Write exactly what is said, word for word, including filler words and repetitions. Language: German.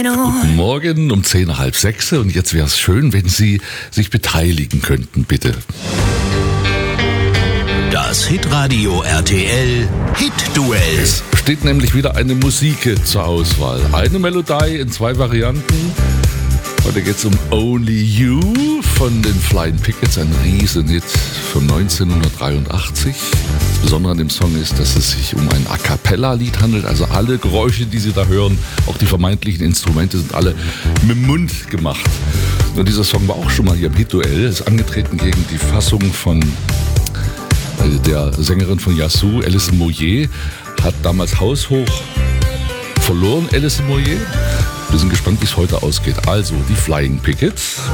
Guten Morgen um zehn nach halb sechs und jetzt wäre es schön, wenn Sie sich beteiligen könnten, bitte. Das Hitradio R T L Hit-Duell. Es steht nämlich wieder eine Musik zur Auswahl. Eine Melodie in zwei Varianten. Heute geht es um Only You von den Flying Pickets, ein Riesenhit von neunzehnhundertdreiundachtzig. Das Besondere an dem Song ist, dass es sich um ein A-Cappella-Lied handelt. Also alle Geräusche, die Sie da hören, auch die vermeintlichen Instrumente, sind alle mit dem Mund gemacht. Und dieser Song war auch schon mal hier im Hit-Duell. Ist angetreten gegen die Fassung von der Sängerin von Yazoo, Alison Moyet. Hat damals haushoch verloren, Alison Moyet. Wir sind gespannt, wie es heute ausgeht. Also, die Flying Pickets.